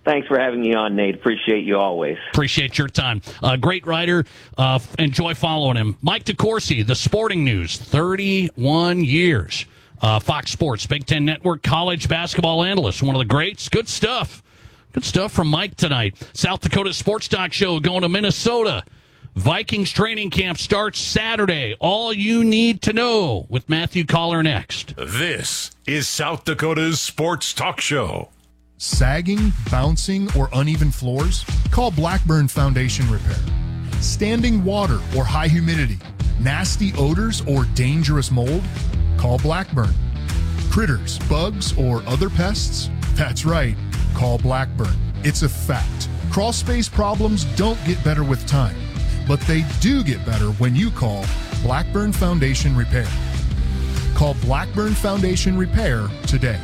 Thanks for having me on, Nate. Appreciate you always. Appreciate your time. Great writer. Enjoy following him. Mike DeCourcy, The Sporting News, 31 years. Fox Sports, Big Ten Network, college basketball analyst. One of the greats. Good stuff. Good stuff from Mike tonight. South Dakota Sports Talk Show going to Minnesota. Vikings training camp starts Saturday. All you need to know with Matthew Collar next. This is South Dakota's Sports Talk Show. Sagging, bouncing, or uneven floors? Call Blackburn Foundation Repair. Standing water or high humidity? Nasty odors or dangerous mold? Call Blackburn. Critters, bugs, or other pests? That's right, call Blackburn. It's a fact. Crawl space problems don't get better with time, but they do get better when you call Blackburn Foundation Repair. Call Blackburn Foundation Repair today.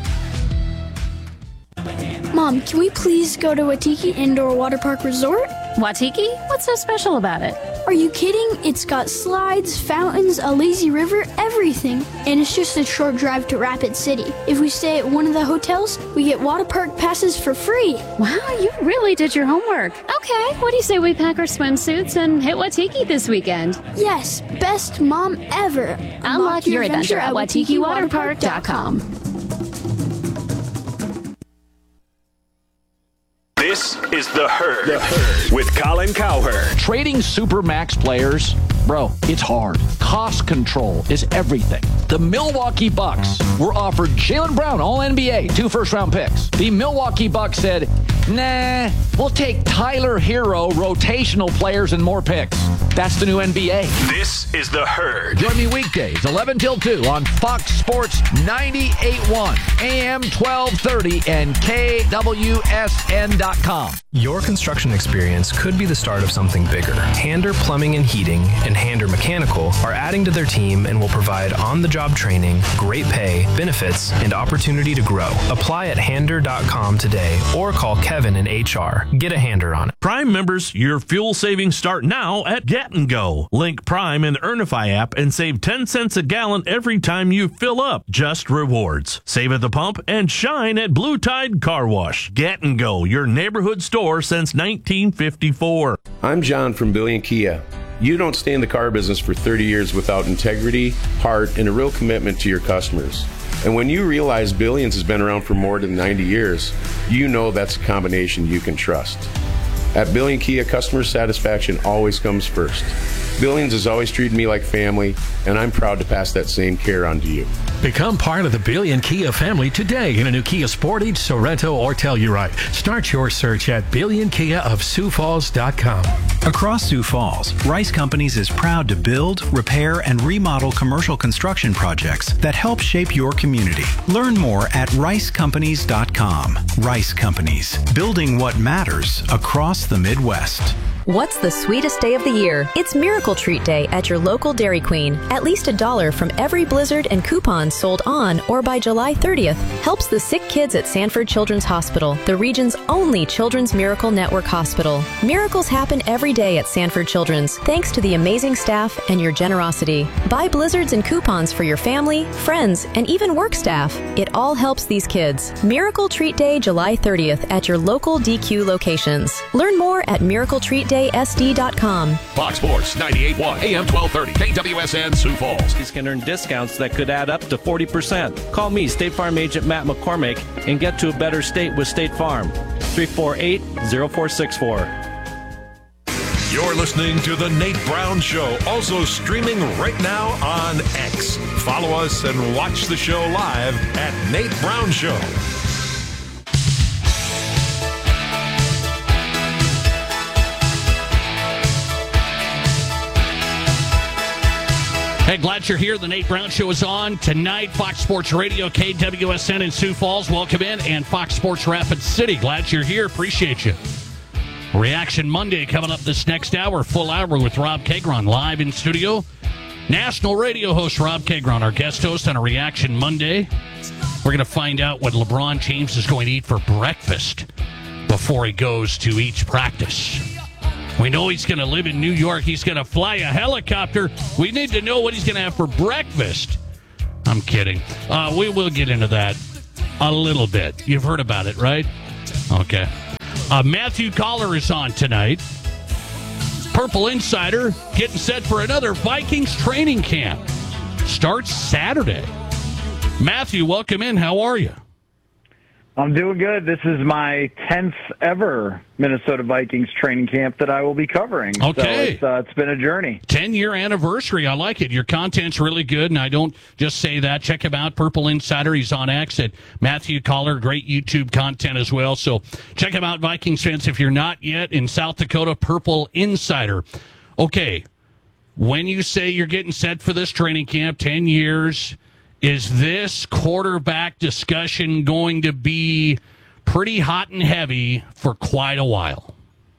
Mom, can we please go to Waitiki Indoor Water Park Resort? Waitiki? What's so special about it? Are you kidding? It's got slides, fountains, a lazy river, everything. And it's just a short drive to Rapid City. If we stay at one of the hotels, we get water park passes for free. Wow, you really did your homework. Okay, what do you say we pack our swimsuits and hit Waitiki this weekend? Yes, best mom ever. Unlock your adventure at WaitikiWaterPark.com. This is The Herd, with Colin Cowherd. Trading Supermax players, bro, it's hard. Cost control is everything. The Milwaukee Bucks were offered Jaylen Brown, All-NBA, 2 first-round picks. The Milwaukee Bucks said, nah, we'll take Tyler Hero, rotational players, and more picks. That's the new NBA. This is The Herd. Join me weekdays, 11 till 2 on Fox Sports 98.1, AM 1230, and KWSN.com. Your construction experience could be the start of something bigger. Hander Plumbing and Heating and Hander Mechanical are adding to their team and will provide on-the-job training, great pay, benefits, and opportunity to grow. Apply at Hander.com today or call Kevin in HR. Get a Hander on it. Prime members, your fuel savings start now at Get and Go. Link Prime in the Earnify app and save 10 cents a gallon every time you fill up. Just rewards. Save at the pump and shine at Blue Tide Car Wash. Get and Go, your neighborhood store since 1954. I'm John from Billion Kia. You don't stay in the car business for 30 years without integrity, heart, and a real commitment to your customers. And when you realize Billions has been around for more than 90 years, you know that's a combination you can trust. At Billion Kia, customer satisfaction always comes first. Billions has always treated me like family, and I'm proud to pass that same care on to you. Become part of the Billion Kia family today in a new Kia Sportage, Sorento, or Telluride. Start your search at BillionKiaofSiouxFalls.com. Across Sioux Falls, Rice Companies is proud to build, repair, and remodel commercial construction projects that help shape your community. Learn more at ricecompanies.com. Rice Companies, building what matters across the Midwest. What's the sweetest day of the year? It's Miracle Treat Day at your local Dairy Queen. At least $1 from every Blizzard and coupons sold on or by July 30th helps the sick kids at Sanford Children's Hospital, the region's only Children's Miracle Network hospital. Miracles happen every day at Sanford Children's, thanks to the amazing staff and your generosity. Buy Blizzards and coupons for your family, friends, and even work staff. It all helps these kids. Miracle Treat Day, July 30th at your local DQ locations. Learn more at miracletreatdaysd.com. Fox Sports 98.1, AM 1230, KWSN Sioux Falls. You can earn discounts that could add up to 40%. Call me, State Farm Agent Matt McCormick, and get to a better state with State Farm. 348-0464. You're listening to The Nate Brown Show, also streaming right now on X. Follow us and watch the show live at Nate Brown Show. Hey, glad you're here. The Nate Brown Show is on tonight. Fox Sports Radio, KWSN in Sioux Falls. Welcome in. And Fox Sports Rapid City. Glad you're here. Appreciate you. Reaction Monday coming up this next hour. Full hour with Rob Kagron live in studio. National radio host Rob Kagron, our guest host on a Reaction Monday. We're going to find out what LeBron James is going to eat for breakfast before he goes to each practice. We know he's going to live in New York. He's going to fly a helicopter. We need to know what he's going to have for breakfast. I'm kidding. We will get into that a little bit. You've heard about it, right? Okay. Matthew Coller is on tonight. Purple Insider getting set for another Vikings training camp. Starts Saturday. Matthew, welcome in. How are you? I'm doing good. This is my 10th ever Minnesota Vikings training camp that I will be covering. Okay. So it's been a journey. 10-year anniversary. I like it. Your content's really good, and I don't just say that. Check him out, Purple Insider. He's on X at Matthew Coller. Great YouTube content as well. So check him out, Vikings fans, if you're not yet in South Dakota, Purple Insider. Okay, when you say you're getting set for this training camp, 10 years, is this quarterback discussion going to be pretty hot and heavy for quite a while?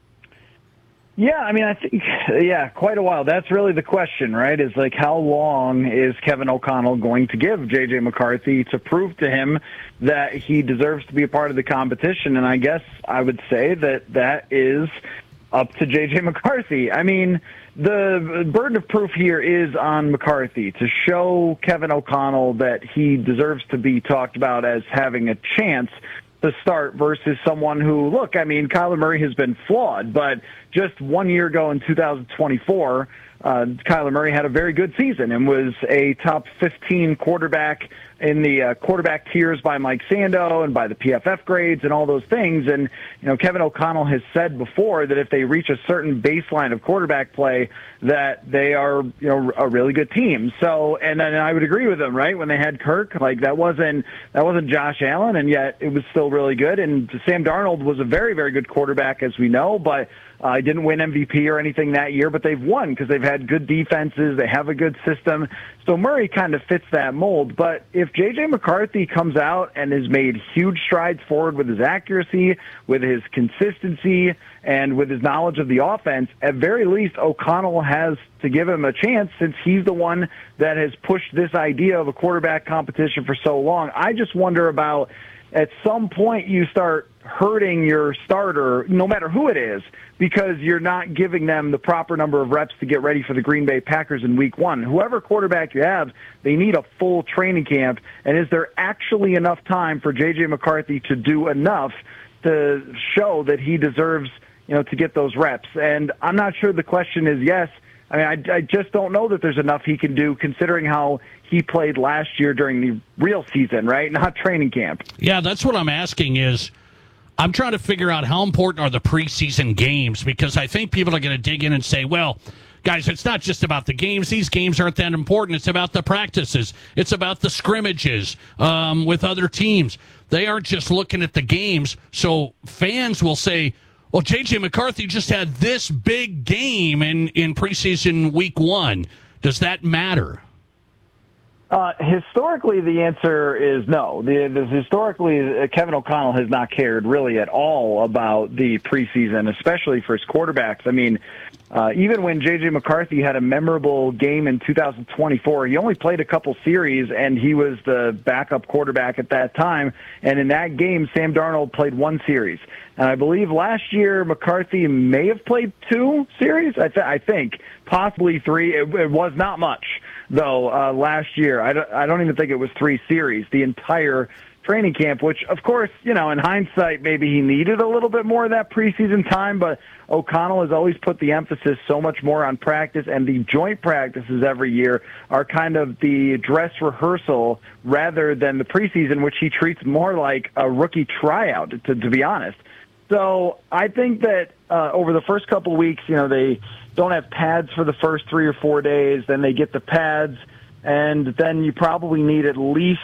Yeah, I mean, I think, quite a while. That's really the question, right? Is like, how long is Kevin O'Connell going to give J.J. McCarthy to prove to him that he deserves to be a part of the competition? And I guess I would say that is up to J.J. McCarthy. I mean, the burden of proof here is on McCarthy to show Kevin O'Connell that he deserves to be talked about as having a chance to start versus someone who, look, I mean, Kyler Murray has been flawed, but just 1 year ago in 2024, Kyler Murray had a very good season and was a top 15 quarterback in the quarterback tiers by Mike Sando and by the PFF grades and all those things. And, Kevin O'Connell has said before that if they reach a certain baseline of quarterback play, that they are, a really good team. So, and then I would agree with them, right? When they had Kirk, like that wasn't Josh Allen, and yet it was still really good. And Sam Darnold was a very, very good quarterback, as we know, but didn't win MVP or anything that year, but they've won because they've had good defenses. They have a good system. So Murray kind of fits that mold. But if J.J. McCarthy comes out and has made huge strides forward with his accuracy, with his consistency, and with his knowledge of the offense, at very least O'Connell has to give him a chance since he's the one that has pushed this idea of a quarterback competition for so long. I just wonder about, at some point you start hurting your starter, no matter who it is, because you're not giving them the proper number of reps to get ready for the Green Bay Packers in week one. Whoever quarterback you have, they need a full training camp. And is there actually enough time for J.J. McCarthy to do enough to show that he deserves, to get those reps? And I'm not sure the question is yes. I mean, I just don't know that there's enough he can do considering how he played last year during the real season, right? Not training camp. Yeah, that's what I'm asking is, I'm trying to figure out how important are the preseason games, because I think people are going to dig in and say, well, guys, it's not just about the games. These games aren't that important. It's about the practices. It's about the scrimmages with other teams. They aren't just looking at the games. So fans will say, well, J.J. McCarthy just had this big game in preseason week one. Does that matter? Historically, the answer is no. Historically, Kevin O'Connell has not cared really at all about the preseason, especially for his quarterbacks. I mean, even when J.J. McCarthy had a memorable game in 2024, he only played a couple series, and he was the backup quarterback at that time. And in that game, Sam Darnold played one series. And I believe last year, McCarthy may have played two series, I think, possibly three. It was not much, though, last year. I don't even think it was three series, the entire training camp, which, of course, in hindsight, maybe he needed a little bit more of that preseason time, but O'Connell has always put the emphasis so much more on practice, and the joint practices every year are kind of the dress rehearsal rather than the preseason, which he treats more like a rookie tryout, to be honest. So I think that over the first couple of weeks, they don't have pads for the first 3 or 4 days, then they get the pads, and then you probably need at least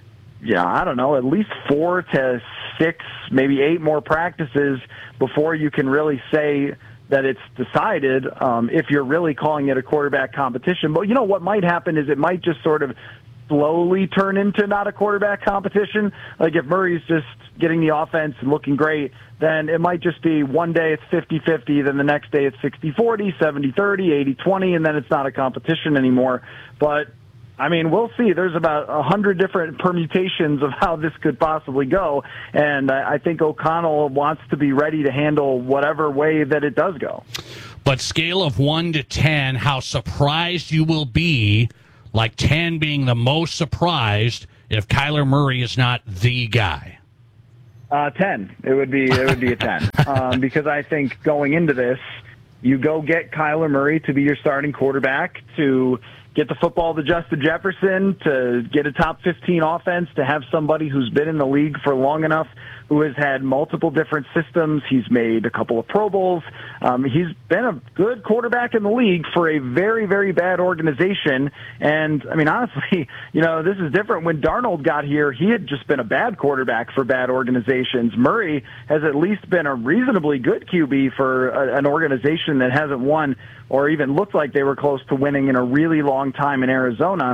4 to 6, maybe 8 more practices before you can really say that it's decided if you're really calling it a quarterback competition. But what might happen is it might just sort of slowly turn into not a quarterback competition. Like if Murray's just getting the offense and looking great, then it might just be one day it's 50-50, then the next day it's 60-40, 70-30, 80-20, and then it's not a competition anymore. But I mean, we'll see. There's about 100 different permutations of how this could possibly go, and I think O'Connell wants to be ready to handle whatever way that it does go. But scale of 1 to 10, how surprised you will be, like 10 being the most surprised, if Kyler Murray is not the guy? 10. It would be a 10 because I think going into this, you go get Kyler Murray to be your starting quarterback, to get the football to Justin Jefferson, to get a top 15 offense, to have somebody who's been in the league for long enough, who has had multiple different systems. He's made a couple of Pro Bowls. He's been a good quarterback in the league for a very, very bad organization. And, I mean, honestly, this is different. When Darnold got here, he had just been a bad quarterback for bad organizations. Murray has at least been a reasonably good QB for an organization that hasn't won or even looked like they were close to winning in a really long time in Arizona.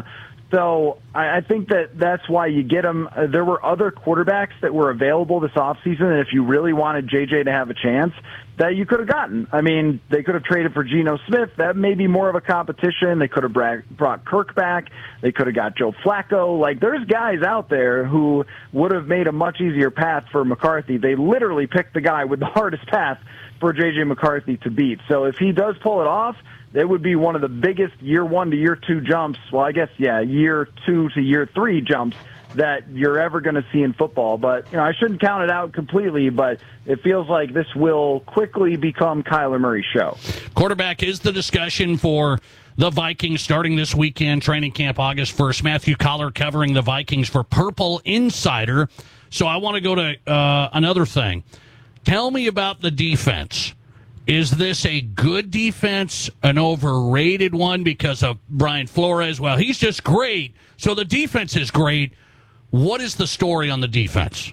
So I think that's why you get him. There were other quarterbacks that were available this offseason, and if you really wanted JJ to have a chance, that you could have gotten. I mean, they could have traded for Geno Smith. That may be more of a competition. They could have brought Kirk back. They could have got Joe Flacco. Like, there's guys out there who would have made a much easier path for McCarthy. They literally picked the guy with the hardest path for J.J. McCarthy to beat. So if he does pull it off, it would be one of the biggest year 1 to year 2 jumps. Well, I guess, year 2 to year 3 jumps that you're ever going to see in football. But, I shouldn't count it out completely, but it feels like this will quickly become Kyler Murray's show. Quarterback is the discussion for the Vikings starting this weekend, training camp August 1st. Matthew Coller covering the Vikings for Purple Insider. So I want to go to another thing. Tell me about the defense. Is this a good defense, an overrated one because of Brian Flores? Well, he's just great, so the defense is great. What is the story on the defense?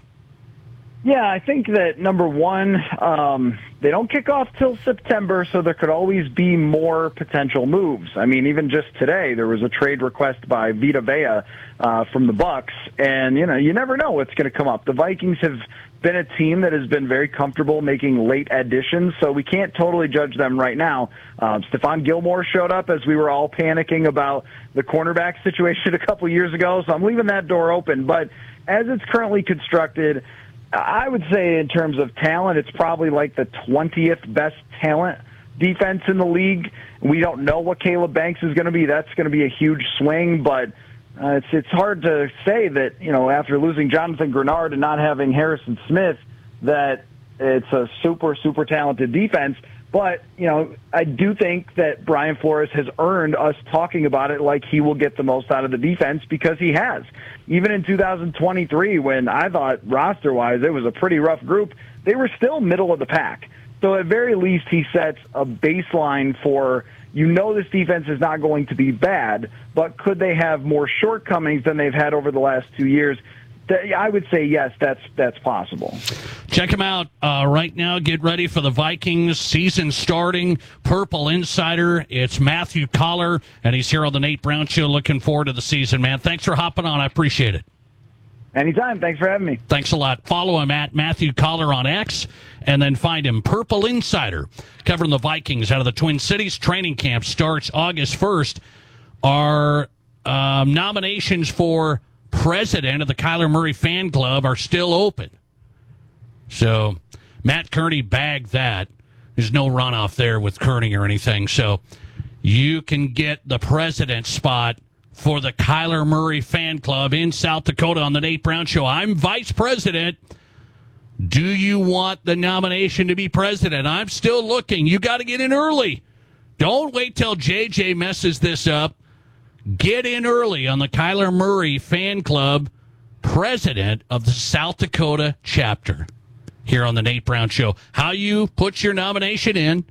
Yeah, I think that, number one, they don't kick off till September, so there could always be more potential moves. I mean, even just today, there was a trade request by Vita Vea from the Bucs, and, you never know what's going to come up. The Vikings have been a team that has been very comfortable making late additions, so we can't totally judge them right now. Stephon Gilmore showed up as we were all panicking about the cornerback situation a couple years ago, so I'm leaving that door open. But as it's currently constructed, I would say in terms of talent, it's probably like the 20th best talent defense in the league. We don't know what Caleb Banks is going to be. That's going to be a huge swing, but it's hard to say that, after losing Jonathan Grenard and not having Harrison Smith, that it's a super, super talented defense. But, I do think that Brian Flores has earned us talking about it like he will get the most out of the defense, because he has. Even in 2023, when I thought roster-wise it was a pretty rough group, they were still middle of the pack. So at very least he sets a baseline for, this defense is not going to be bad, but could they have more shortcomings than they've had over the last 2 years? I would say yes, that's possible. Check him out right now. Get ready for the Vikings season starting. Purple Insider. It's Matthew Coller, and he's here on the Nate Brown Show. Looking forward to the season, man. Thanks for hopping on. I appreciate it. Anytime. Thanks for having me. Thanks a lot. Follow him at Matthew Coller on X, and then find him, Purple Insider, covering the Vikings out of the Twin Cities. Training camp starts August 1st. Our nominations for president of the Kyler Murray fan club are still open. So Matt Kearney bagged that. There's no runoff there with Kearney or anything. So you can get the president spot for the Kyler Murray fan club in South Dakota on the Nate Brown Show. I'm vice president. Do you want the nomination to be president? I'm still looking. You got to get in early. Don't wait till JJ messes this up. Get in early on the Kyler Murray fan club, president of the South Dakota chapter, here on the Nate Brown Show. How you put your nomination in,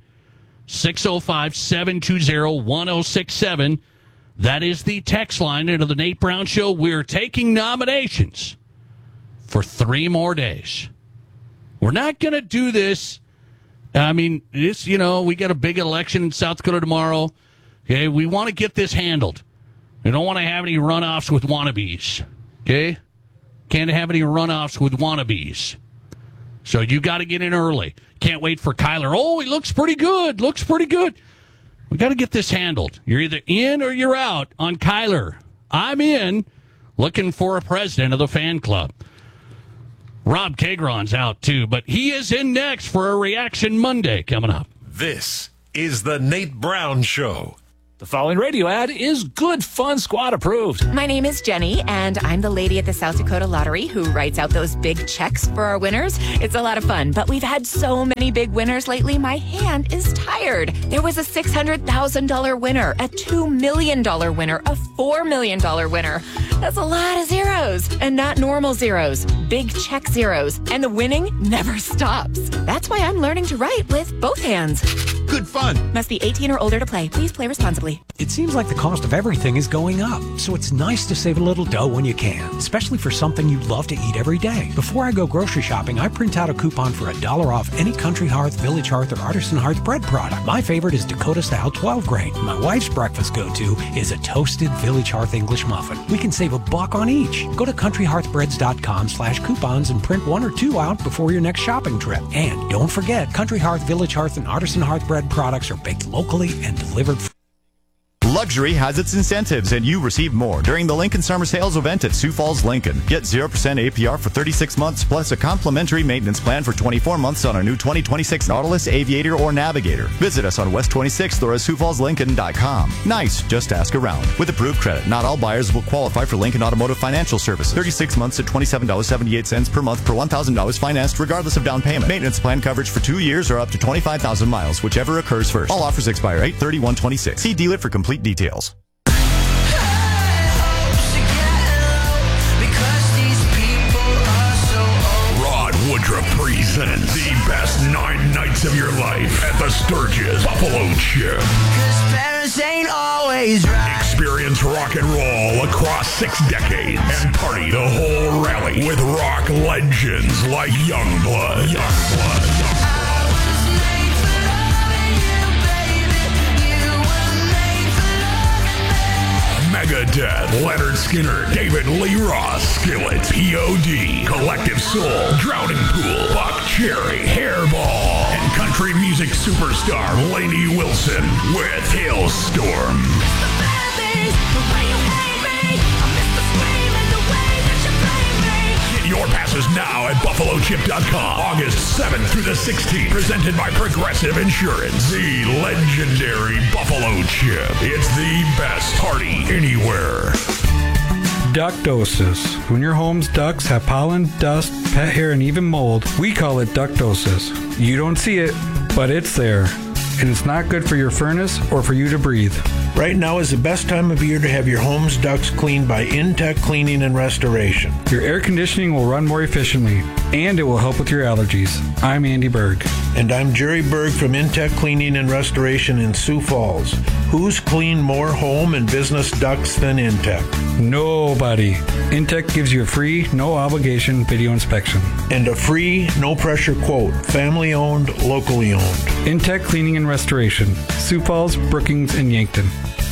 605-720-1067. That is the text line into the Nate Brown Show. We're taking nominations for 3 more days. We're not going to do this. I mean, this, we got a big election in South Dakota tomorrow. Okay, we want to get this handled. We don't want to have any runoffs with wannabes. Okay? Can't have any runoffs with wannabes. So you got to get in early. Can't wait for Kyler. Oh, he looks pretty good. We got to get this handled. You're either in or you're out on Kyler. I'm in, looking for a president of the fan club. Rob Kagron's out, too, but he is in next for a Reaction Monday coming up. This is the Nate Brown Show. The following radio ad is Good Fun Squad approved. My name is Jenny, and I'm the lady at the South Dakota Lottery who writes out those big checks for our winners. It's a lot of fun, but we've had so many big winners lately, my hand is tired. There was a $600,000 winner, a $2 million winner, a $4 million winner. That's a lot of zeros, and not normal zeros, big check zeros, and the winning never stops. That's why I'm learning to write with both hands. Good fun. Must be 18 or older to play. Please play responsibly. It seems like the cost of everything is going up, so it's nice to save a little dough when you can, especially for something you love to eat every day. Before I go grocery shopping, I print out a coupon for $1 off any Country Hearth, Village Hearth, or Artisan Hearth bread product. My favorite is Dakota Style 12 grain. My wife's breakfast go-to is a toasted Village Hearth English muffin. We can save $1 on each. Go to countryhearthbreads.com/coupons and print 1 or 2 out before your next shopping trip. And don't forget, Country Hearth, Village Hearth, and Artisan Hearth bread products are baked locally and delivered free. Luxury has its incentives, and you receive more during the Lincoln Summer Sales event at Sioux Falls, Lincoln. Get 0% APR for 36 months, plus a complimentary maintenance plan for 24 months on our new 2026 Nautilus, Aviator, or Navigator. Visit us on West 26th or at SiouxFallsLincoln.com. Nice, just ask around. With approved credit, not all buyers will qualify for Lincoln Automotive Financial Services. 36 months at $27.78 per month per $1,000 financed, regardless of down payment. Maintenance plan coverage for 2 years or up to 25,000 miles, whichever occurs first. All offers expire 8/31/26. See dealer for complete details. Rod Woodruff presents the best 9 nights of your life at the Sturgis Buffalo Chip. Parents ain't always right. Experience rock and roll across 6 decades and party the whole rally with rock legends like Youngblood. Megadeth, Leonard Skinner, David Lee Roth, Skillet, POD, Collective Soul, Drowning Pool, Buck Cherry, Hairball, and country music superstar Lainey Wilson with Hailstorm. Get your passes now at BuffaloChip.com. August 7th through the 16th. Presented by Progressive Insurance. The legendary Buffalo Chip. It's the best party anywhere. Ductosis. When your home's ducts have pollen, dust, pet hair, and even mold, we call it ductosis. You don't see it, but it's there. And it's not good for your furnace or for you to breathe. Right now is the best time of year to have your home's ducts cleaned by Intech Cleaning and Restoration. Your air conditioning will run more efficiently, and it will help with your allergies. I'm Andy Berg. And I'm Jerry Berg from Intech Cleaning and Restoration in Sioux Falls. Who's cleaned more home and business ducts than Intech? Nobody. Intech gives you a free, no-obligation video inspection. And a free, no-pressure quote. Family-owned, locally owned. Intech Cleaning and Restoration. Sioux Falls, Brookings, and Yankton.